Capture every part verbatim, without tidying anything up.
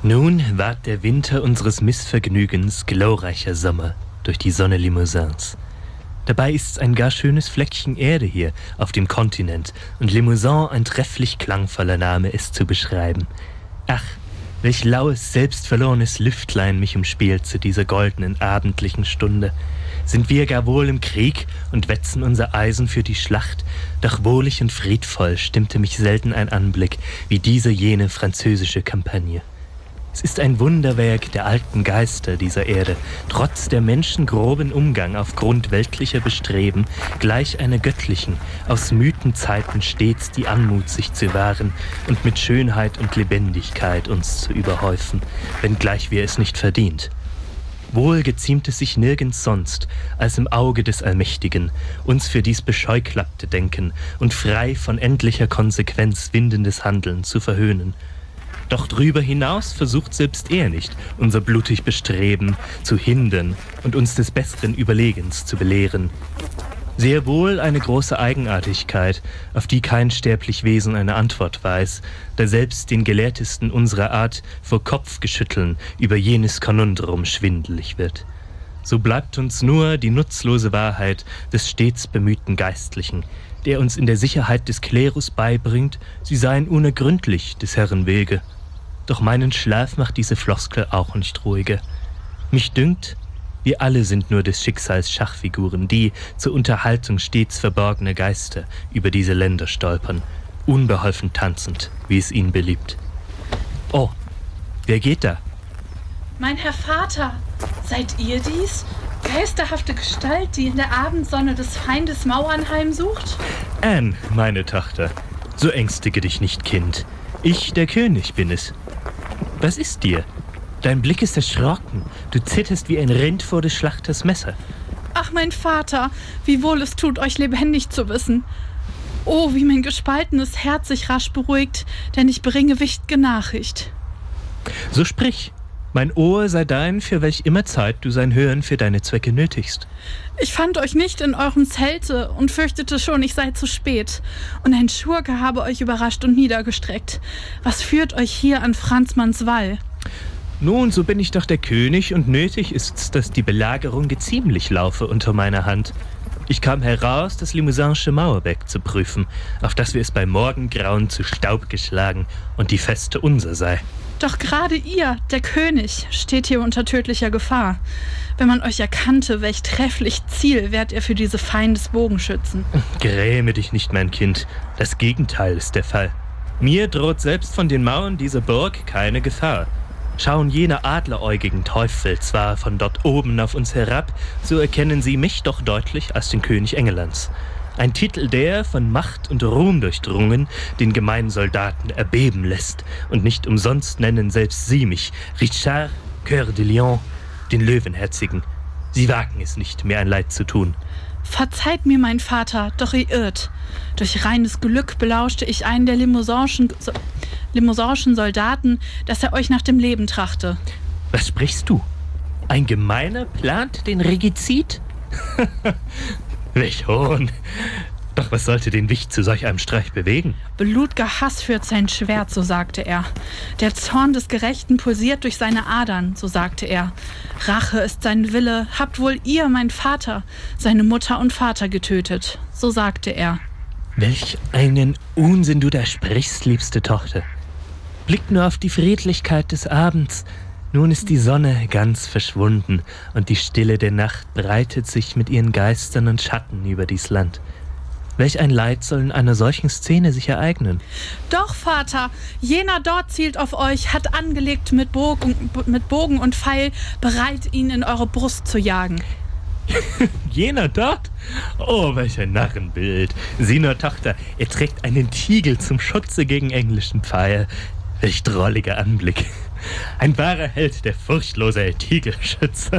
Nun ward der Winter unseres Missvergnügens glorreicher Sommer durch die Sonne Limousins. Dabei ist's ein gar schönes Fleckchen Erde hier auf dem Kontinent und Limousin ein trefflich klangvoller Name, es zu beschreiben. Ach, welch laues, selbstverlorenes Lüftlein mich umspielt zu dieser goldenen abendlichen Stunde. Sind wir gar wohl im Krieg und wetzen unser Eisen für die Schlacht, doch wohlig und friedvoll stimmte mich selten ein Anblick wie diese jene französische Kampagne. Es ist ein Wunderwerk der alten Geister dieser Erde, trotz der Menschen groben Umgang aufgrund weltlicher Bestreben, gleich einer göttlichen, aus Mythenzeiten stets die Anmut sich zu wahren und mit Schönheit und Lebendigkeit uns zu überhäufen, wenngleich wir es nicht verdient. Wohl geziemt es sich nirgends sonst, als im Auge des Allmächtigen, uns für dies bescheuklappte Denken und frei von endlicher Konsequenz windendes Handeln zu verhöhnen. Doch drüber hinaus versucht selbst er nicht, unser blutig Bestreben zu hindern und uns des besseren Überlegens zu belehren. Sehr wohl eine große Eigenartigkeit, auf die kein sterblich Wesen eine Antwort weiß, da selbst den Gelehrtesten unserer Art vor Kopfgeschütteln über jenes Konundrum schwindelig wird. So bleibt uns nur die nutzlose Wahrheit des stets bemühten Geistlichen, der uns in der Sicherheit des Klerus beibringt, sie seien unergründlich des Herren Wege. Doch meinen Schlaf macht diese Floskel auch nicht ruhiger. Mich dünkt, wir alle sind nur des Schicksals Schachfiguren, die zur Unterhaltung stets verborgene Geister über diese Länder stolpern, unbeholfen tanzend, wie es ihnen beliebt. Oh, wer geht da? Mein Herr Vater, seid ihr dies? Geisterhafte Gestalt, die in der Abendsonne des Feindes Mauern heimsucht? Anne, meine Tochter, so ängstige dich nicht, Kind. Ich, der König, bin es. Was ist dir? Dein Blick ist erschrocken. Du zitterst wie ein Rind vor des Schlachters Messer. Ach, mein Vater, wie wohl es tut, euch lebendig zu wissen. Oh, wie mein gespaltenes Herz sich rasch beruhigt, denn ich bringe wichtige Nachricht. So sprich. Mein Ohr sei dein, für welch immer Zeit du sein Hören für deine Zwecke nötigst. Ich fand euch nicht in eurem Zelte und fürchtete schon, ich sei zu spät. Und ein Schurke habe euch überrascht und niedergestreckt. Was führt euch hier an Franzmanns Wall? Nun, so bin ich doch der König und nötig ist's, dass die Belagerung geziemlich laufe unter meiner Hand. Ich kam heraus, das Limousinsche Mauerwerk zu prüfen, auf das wir es bei Morgengrauen zu Staub geschlagen und die Feste unser sei. Doch gerade ihr, der König, steht hier unter tödlicher Gefahr. Wenn man euch erkannte, welch trefflich Ziel wärt ihr für diese Feindesbogenschützen. Gräme dich nicht, mein Kind. Das Gegenteil ist der Fall. Mir droht selbst von den Mauern dieser Burg keine Gefahr. Schauen jene adleräugigen Teufel zwar von dort oben auf uns herab, so erkennen sie mich doch deutlich als den König Englands. Ein Titel, der, von Macht und Ruhm durchdrungen, den gemeinen Soldaten erbeben lässt. Und nicht umsonst nennen selbst sie mich Richard Cœur de Lion, den Löwenherzigen. Sie wagen es nicht, mir ein Leid zu tun. Verzeiht mir, mein Vater, doch ihr irrt. Durch reines Glück belauschte ich einen der Limousinschen, so, Limousinschen Soldaten, dass er euch nach dem Leben trachte. Was sprichst du? Ein Gemeiner plant den Regizid? Welch Hohn! Doch was sollte den Wicht zu solch einem Streich bewegen? Blutger Hass führt sein Schwert, so sagte er. Der Zorn des Gerechten pulsiert durch seine Adern, so sagte er. Rache ist sein Wille, habt wohl ihr, mein Vater, seine Mutter und Vater getötet, so sagte er. Welch einen Unsinn du da sprichst, liebste Tochter. Blick nur auf die Friedlichkeit des Abends. Nun ist die Sonne ganz verschwunden und die Stille der Nacht breitet sich mit ihren Geistern und Schatten über dies Land. Welch ein Leid soll in einer solchen Szene sich ereignen? Doch, Vater, jener dort zielt auf euch, hat angelegt mit Bogen, mit Bogen und Pfeil, bereit, ihn in eure Brust zu jagen. Jener dort? Oh, welch ein Narrenbild. Sieh nur, Tochter, er trägt einen Tiegel zum Schutze gegen englischen Pfeil. Welch drolliger Anblick. Ein wahrer Held, der furchtlose Tiegelschütze.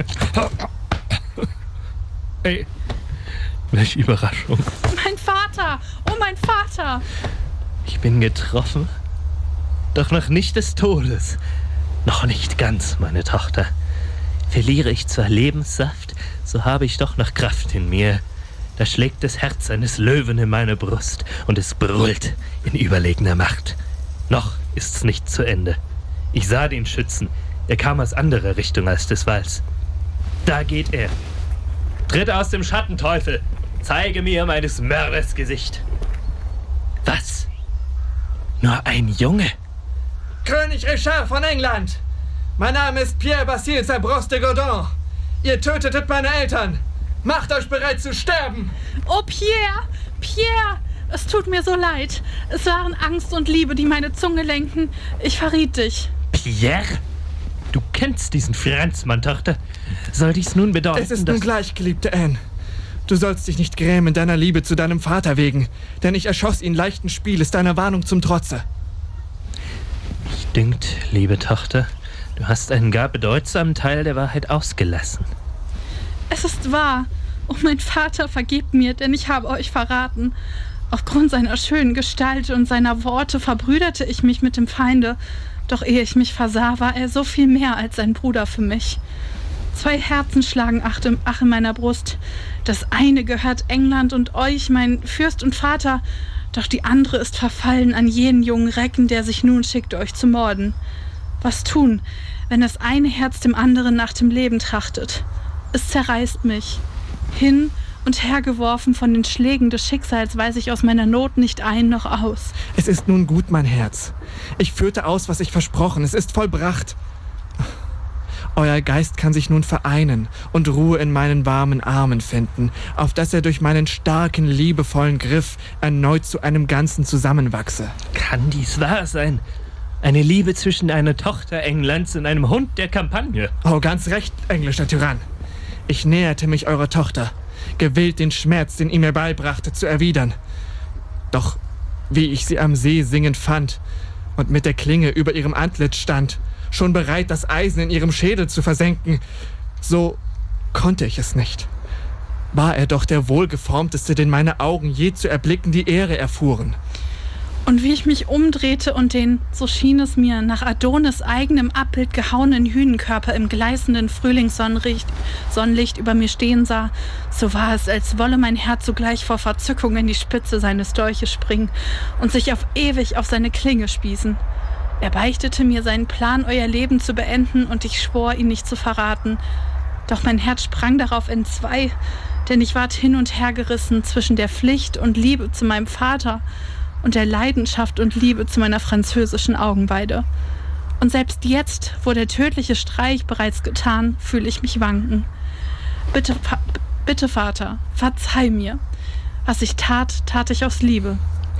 Ey, welch Überraschung. Mein Vater! Oh, mein Vater! Ich bin getroffen, doch noch nicht des Todes. Noch nicht ganz, meine Tochter. Verliere ich zwar Lebenssaft, so habe ich doch noch Kraft in mir. Da schlägt das Herz eines Löwen in meine Brust und es brüllt in überlegener Macht. Noch ist's nicht zu Ende. Ich sah den Schützen. Er kam aus anderer Richtung als des Walls. Da geht er. Tritt aus dem Schatten, Teufel! Zeige mir meines Mörders Gesicht. Was? Nur ein Junge? König Richard von England! Mein Name ist Pierre Basile Sabros de Godon. Ihr tötetet meine Eltern. Macht euch bereit zu sterben! Oh, Pierre! Pierre! Es tut mir so leid. Es waren Angst und Liebe, die meine Zunge lenken. Ich verriet dich. Pierre? Du kennst diesen Franzmann, Tochter. Soll dies nun bedeuten, Es ist dass... nun gleich, geliebte Anne. Du sollst dich nicht grämen deiner Liebe zu deinem Vater wegen, denn ich erschoss ihn leichten Spieles deiner Warnung zum Trotze. Mich dünkt, liebe Tochter, du hast einen gar bedeutsamen Teil der Wahrheit ausgelassen. Es ist wahr. Oh, mein Vater, vergebt mir, denn ich habe euch verraten. Aufgrund seiner schönen Gestalt und seiner Worte verbrüderte ich mich mit dem Feinde. Doch ehe ich mich versah, war er so viel mehr als sein Bruder für mich. Zwei Herzen schlagen ach in, ach in meiner Brust. Das eine gehört England und euch, mein Fürst und Vater. Doch die andere ist verfallen an jenen jungen Recken, der sich nun schickt, euch zu morden. Was tun, wenn das eine Herz dem anderen nach dem Leben trachtet? Es zerreißt mich. Hin und hergeworfen von den Schlägen des Schicksals weiß ich aus meiner Not nicht ein noch aus. Es ist nun gut, mein Herz. Ich führte aus, was ich versprochen. Es ist vollbracht. Euer Geist kann sich nun vereinen und Ruhe in meinen warmen Armen finden, auf dass er durch meinen starken, liebevollen Griff erneut zu einem Ganzen zusammenwachse. Kann dies wahr sein? Eine Liebe zwischen einer Tochter Englands und einem Hund der Kampagne? Oh, ganz recht, englischer Tyrann. Ich näherte mich eurer Tochter, gewillt den Schmerz, den ihr mir beibrachte, zu erwidern. Doch wie ich sie am See singend fand und mit der Klinge über ihrem Antlitz stand, schon bereit, das Eisen in ihrem Schädel zu versenken, so konnte ich es nicht. War er doch der wohlgeformteste, den meine Augen je zu erblicken die Ehre erfuhren. Und wie ich mich umdrehte und den, so schien es mir, nach Adonis eigenem Abbild gehauenen Hühnenkörper im gleißenden Frühlingssonnenlicht Sonnenlicht über mir stehen sah, so war es, als wolle mein Herz sogleich vor Verzückung in die Spitze seines Dolches springen und sich auf ewig auf seine Klinge spießen. Er beichtete mir seinen Plan, euer Leben zu beenden, und ich schwor, ihn nicht zu verraten. Doch mein Herz sprang darauf entzwei, denn ich ward hin und her gerissen zwischen der Pflicht und Liebe zu meinem Vater und der Leidenschaft und Liebe zu meiner französischen Augenweide. Und selbst jetzt, wo der tödliche Streich bereits getan, fühle ich mich wanken. Bitte, Fa- bitte, Vater, verzeih mir. Was ich tat, tat ich aus Liebe.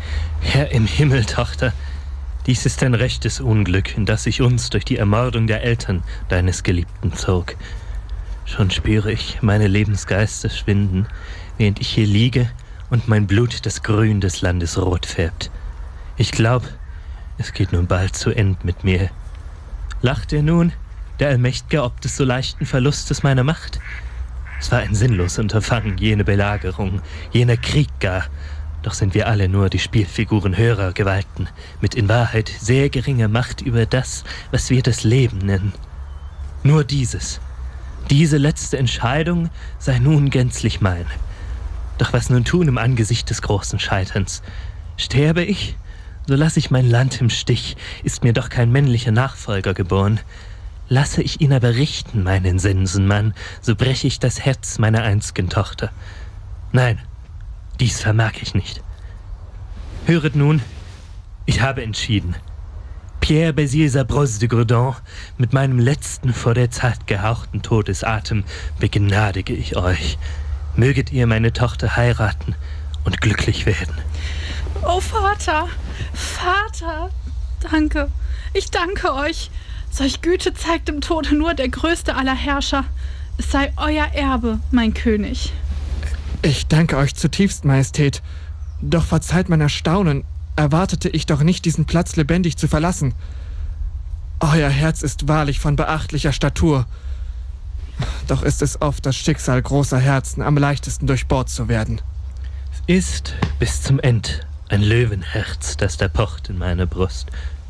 Herr im Himmel, Tochter, dies ist ein rechtes Unglück, in das sich uns durch die Ermordung der Eltern deines Geliebten zog. Schon spüre ich meine Lebensgeister schwinden, während ich hier liege und mein Blut das Grün des Landes rot färbt. Ich glaub, es geht nun bald zu End mit mir. Lacht er nun, der Allmächt'ge, ob des so leichten Verlustes meiner Macht? Es war ein sinnlos Unterfangen, jene Belagerung, jener Krieg gar. Doch sind wir alle nur die Spielfiguren höherer Gewalten, mit in Wahrheit sehr geringer Macht über das, was wir das Leben nennen. Nur dieses, diese letzte Entscheidung sei nun gänzlich mein. Doch was nun tun im Angesicht des großen Scheiterns? Sterbe ich, so lasse ich mein Land im Stich, ist mir doch kein männlicher Nachfolger geboren. Lasse ich ihn aber richten, meinen Sensenmann, so breche ich das Herz meiner einzigen Tochter. Nein, dies vermag ich nicht. Höret nun, ich habe entschieden. Pierre Basile Sabros de Godon, mit meinem letzten vor der Zeit gehauchten Todesatem begnadige ich euch. Möget ihr meine Tochter heiraten und glücklich werden. Oh, Vater, Vater, danke, ich danke euch. Solch Güte zeigt im Tode nur der größte aller Herrscher. Es sei euer Erbe, mein König. Ich danke euch zutiefst, Majestät. Doch verzeiht mein Erstaunen, erwartete ich doch nicht, diesen Platz lebendig zu verlassen. Euer Herz ist wahrlich von beachtlicher Statur. Doch ist es oft das Schicksal großer Herzen, am leichtesten durchbohrt zu werden. Es ist bis zum End ein Löwenherz, das da pocht in meiner Brust.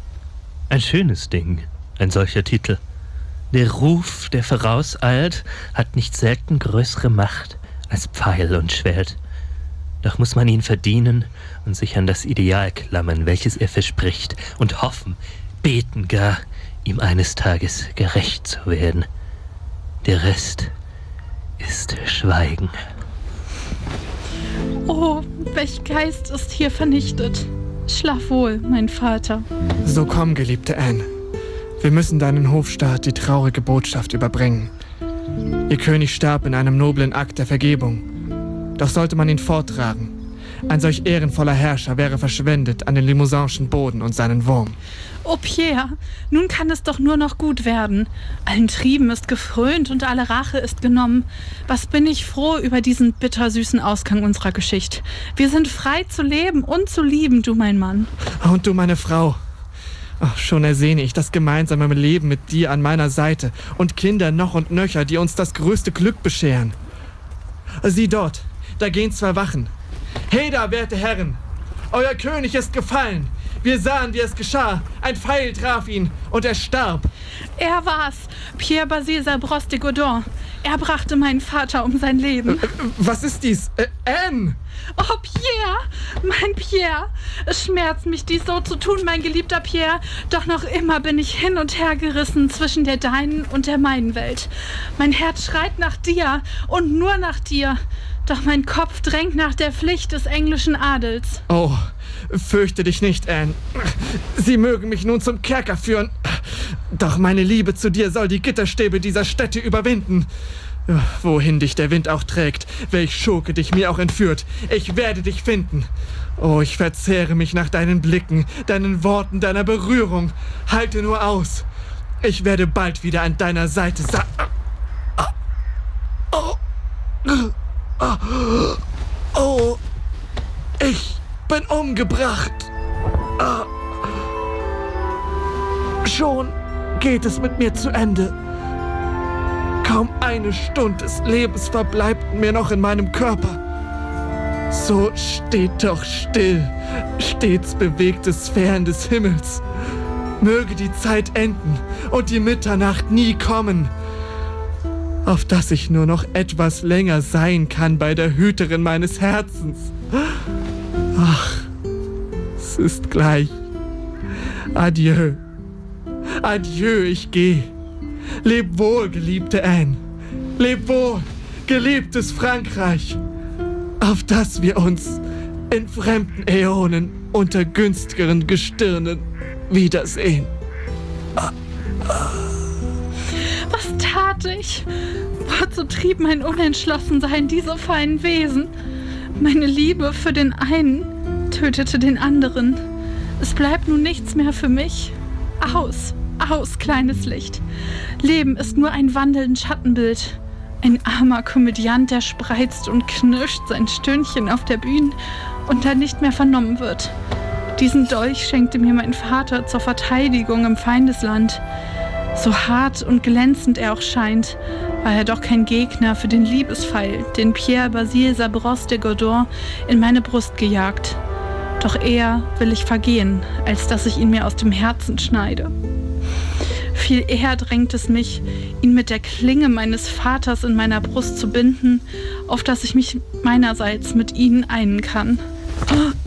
Ein schönes Ding, ein solcher Titel. Der Ruf, der vorauseilt, hat nicht selten größere Macht als Pfeil und Schwert. Doch muss man ihn verdienen und sich an das Ideal klammern, welches er verspricht, und hoffen, beten gar, ihm eines Tages gerecht zu werden. Der Rest ist Schweigen. Oh, welch Geist ist hier vernichtet. Schlaf wohl, mein Vater. So komm, geliebte Anne. Wir müssen deinen Hofstaat die traurige Botschaft überbringen. Ihr König starb in einem noblen Akt der Vergebung. Doch sollte man ihn forttragen. Ein solch ehrenvoller Herrscher wäre verschwendet an den Limousinschen Boden und seinen Wurm. Oh Pierre, nun kann es doch nur noch gut werden. Allen Trieben ist gefrönt und alle Rache ist genommen. Was bin ich froh über diesen bittersüßen Ausgang unserer Geschichte. Wir sind frei zu leben und zu lieben, du mein Mann. Und du meine Frau. Ach, schon ersehne ich das gemeinsame Leben mit dir an meiner Seite und Kinder noch und nöcher, die uns das größte Glück bescheren. Sieh dort, da gehen zwei Wachen. Heda, werte Herren, euer König ist gefallen. Wir sahen, wie es geschah. Ein Pfeil traf ihn und er starb. Er war's, Pierre Basil Sabros de Godon. Er brachte meinen Vater um sein Leben. Äh, was ist dies? Äh, Anne! Oh, Pierre, mein Pierre. Es schmerzt mich, dies so zu tun, mein geliebter Pierre. Doch noch immer bin ich hin und her gerissen zwischen der deinen und der meinen Welt. Mein Herz schreit nach dir und nur nach dir. Doch mein Kopf drängt nach der Pflicht des englischen Adels. Oh, fürchte dich nicht, Anne. Sie mögen mich nun zum Kerker führen. Doch meine Liebe zu dir soll die Gitterstäbe dieser Städte überwinden. Wohin dich der Wind auch trägt, welch Schurke dich mir auch entführt, ich werde dich finden. Oh, ich verzehre mich nach deinen Blicken, deinen Worten, deiner Berührung. Halte nur aus. Ich werde bald wieder an deiner Seite sein. Oh. Oh. Oh. Ich bin umgebracht. Schon geht es mit mir zu Ende. Kaum eine Stunde des Lebens verbleibt mir noch in meinem Körper. So steht doch still, stets bewegte Sphären des Himmels. Möge die Zeit enden und die Mitternacht nie kommen, auf dass ich nur noch etwas länger sein kann bei der Hüterin meines Herzens. Ach, es ist gleich. Adieu. Adieu, ich geh. Leb wohl, geliebte Anne. Leb wohl, geliebtes Frankreich. Auf dass wir uns in fremden Äonen unter günstigeren Gestirnen wiedersehen. Was tat ich? Wozu trieb mein Unentschlossensein diese feinen Wesen? Meine Liebe für den einen tötete den anderen. Es bleibt nun nichts mehr für mich. Aus, aus, kleines Licht. Leben ist nur ein wandelndes Schattenbild. Ein armer Komödiant, der spreizt und knirscht sein Stündchen auf der Bühne und dann nicht mehr vernommen wird. Diesen Dolch schenkte mir mein Vater zur Verteidigung im Feindesland. So hart und glänzend er auch scheint, war er doch kein Gegner für den Liebespfeil, den Pierre Basil Sabros de Godon in meine Brust gejagt. Doch eher will ich vergehen, als dass ich ihn mir aus dem Herzen schneide. Viel eher drängt es mich, ihn mit der Klinge meines Vaters in meiner Brust zu binden, auf dass ich mich meinerseits mit ihnen einen kann.